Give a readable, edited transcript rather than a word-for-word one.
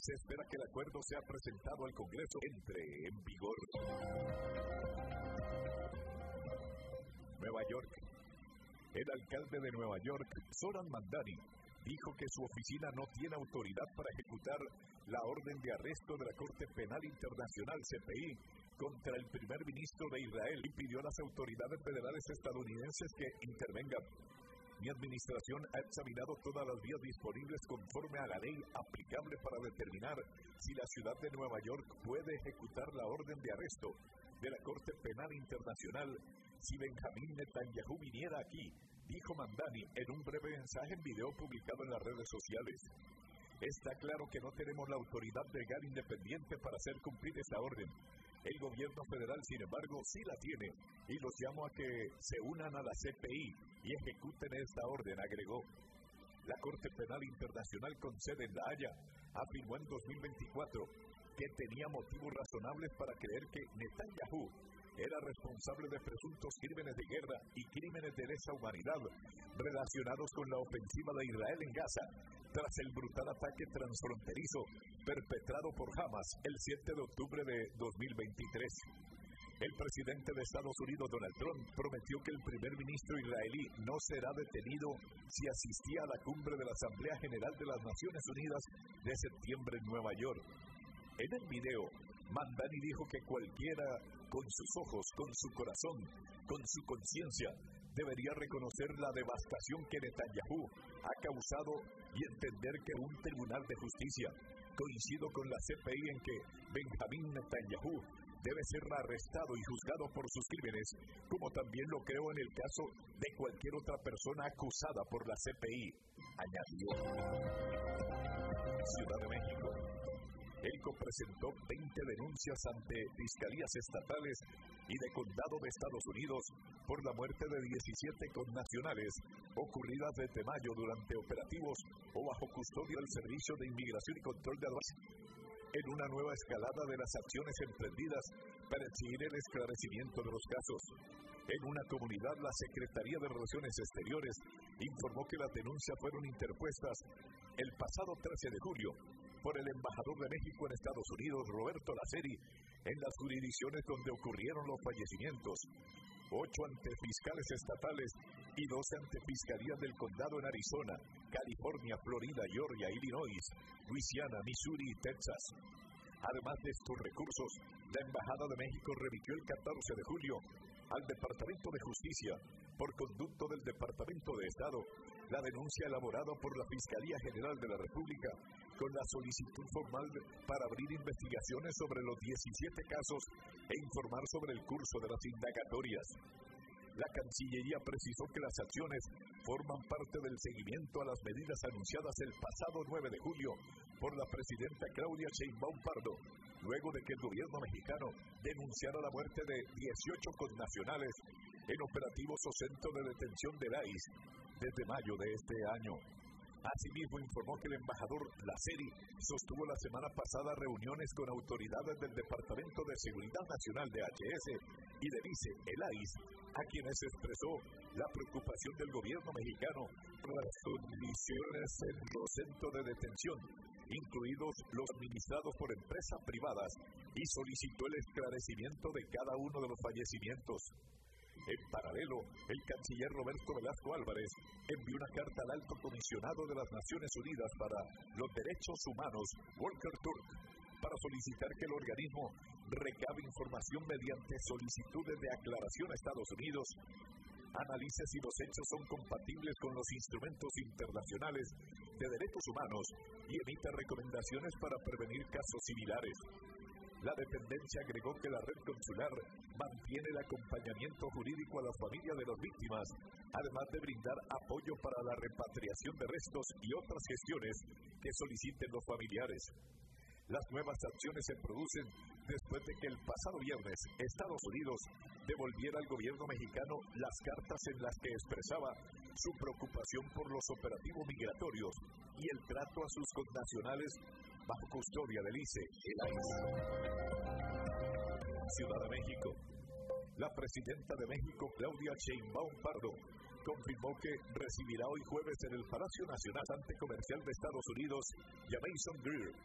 Se espera que el acuerdo sea presentado al Congreso entre en vigor. Nueva York. El alcalde de Nueva York, Zohran Mamdani, dijo que su oficina no tiene autoridad para ejecutar la orden de arresto de la Corte Penal Internacional, CPI, contra el primer ministro de Israel y pidió a las autoridades federales estadounidenses que intervengan. Mi administración ha examinado todas las vías disponibles conforme a la ley aplicable para determinar si la ciudad de Nueva York puede ejecutar la orden de arresto de la Corte Penal Internacional si Benjamín Netanyahu viniera aquí, dijo Mamdani en un breve mensaje en video publicado en las redes sociales. Está claro que no tenemos la autoridad legal independiente para hacer cumplir esta orden. El gobierno federal, sin embargo, sí la tiene y los llamo a que se unan a la CPI y ejecuten esta orden, agregó. La Corte Penal Internacional con sede en La Haya afirmó en 2024 que tenía motivos razonables para creer que Netanyahu era responsable de presuntos crímenes de guerra y crímenes de lesa humanidad relacionados con la ofensiva de Israel en Gaza tras el brutal ataque transfronterizo perpetrado por Hamas el 7 de octubre de 2023. El presidente de Estados Unidos, Donald Trump, prometió que el primer ministro israelí no será detenido si asistía a la cumbre de la Asamblea General de las Naciones Unidas de septiembre en Nueva York. En el video, Mamdani dijo que cualquiera con sus ojos, con su corazón, con su conciencia, debería reconocer la devastación que Netanyahu ha causado y entender que un tribunal de justicia, coincido con la CPI en que Benjamín Netanyahu debe ser arrestado y juzgado por sus crímenes, como también lo creo en el caso de cualquier otra persona acusada por la CPI, añadió. Ciudad de México. ELCO presentó 20 denuncias ante fiscalías estatales y de condado de Estados Unidos por la muerte de 17 connacionales ocurridas desde mayo durante operativos o bajo custodia del Servicio de Inmigración y Control de Aduanas, en una nueva escalada de las acciones emprendidas para exigir el esclarecimiento de los casos. En una comunidad, la Secretaría de Relaciones Exteriores informó que las denuncias fueron interpuestas el pasado 13 de julio por el embajador de México en Estados Unidos, Roberto Laceri, en las jurisdicciones donde ocurrieron los fallecimientos. 8 ante fiscales estatales y 12 ante fiscalías del condado en Arizona, California, Florida, Georgia, Illinois, Luisiana, Missouri y Texas. Además de estos recursos, la Embajada de México remitió el 14 de julio al Departamento de Justicia, por conducto del Departamento de Estado, la denuncia elaborada por la Fiscalía General de la República con la solicitud formal para abrir investigaciones sobre los 17 casos e informar sobre el curso de las indagatorias. La Cancillería precisó que las acciones forman parte del seguimiento a las medidas anunciadas el pasado 9 de julio por la presidenta Claudia Sheinbaum Pardo, luego de que el gobierno mexicano denunciara la muerte de 18 connacionales en operativos o centro de detención del ICE desde mayo de este año. Asimismo, informó que el embajador Laceri sostuvo la semana pasada reuniones con autoridades del Departamento de Seguridad Nacional de HS y del ICE, el ICE, a quienes expresó la preocupación del gobierno mexicano por las condiciones en los centros de detención, incluidos los administrados por empresas privadas, y solicitó el esclarecimiento de cada uno de los fallecimientos. En paralelo, el canciller Roberto Velasco Álvarez envió una carta al alto comisionado de las Naciones Unidas para los Derechos Humanos, Volker Turk, para solicitar que el organismo recabe información mediante solicitudes de aclaración a Estados Unidos, analice si los hechos son compatibles con los instrumentos internacionales de derechos humanos y emita recomendaciones para prevenir casos similares. La dependencia agregó que la red consular mantiene el acompañamiento jurídico a las familias de las víctimas, además de brindar apoyo para la repatriación de restos y otras gestiones que soliciten los familiares. Las nuevas acciones se producen después de que el pasado viernes Estados Unidos devolviera al gobierno mexicano las cartas en las que expresaba su preocupación por los operativos migratorios y el trato a sus connacionales bajo custodia del ICE, el ICE. Ciudad de México. La presidenta de México, Claudia Sheinbaum Pardo, confirmó que recibirá hoy jueves en el Palacio Nacional Ante Comercial de Estados Unidos, Jamieson Greer,